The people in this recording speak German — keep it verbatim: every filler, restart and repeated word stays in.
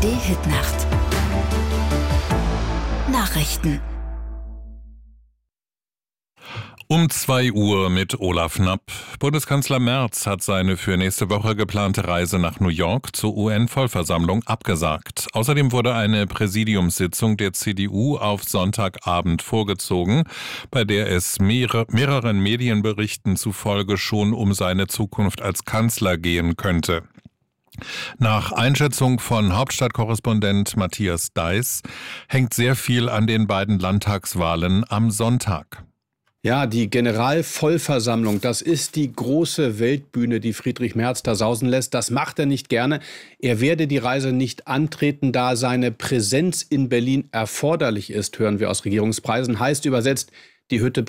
Hitnacht. Nachrichten. Um zwei Uhr mit Olaf Knapp. Bundeskanzler Merz hat seine für nächste Woche geplante Reise nach New York zur U N-Vollversammlung abgesagt. Außerdem wurde eine Präsidiumssitzung der C D U auf Sonntagabend vorgezogen, bei der es mehrere, mehreren Medienberichten zufolge schon um seine Zukunft als Kanzler gehen könnte. Nach Einschätzung von Hauptstadtkorrespondent Matthias Deiß hängt sehr viel an den beiden Landtagswahlen am Sonntag. Ja, die Generalvollversammlung, das ist die große Weltbühne, die Friedrich Merz da sausen lässt. Das macht er nicht gerne. Er werde die Reise nicht antreten, da seine Präsenz in Berlin erforderlich ist, hören wir aus Regierungskreisen. Heißt übersetzt, die Hütte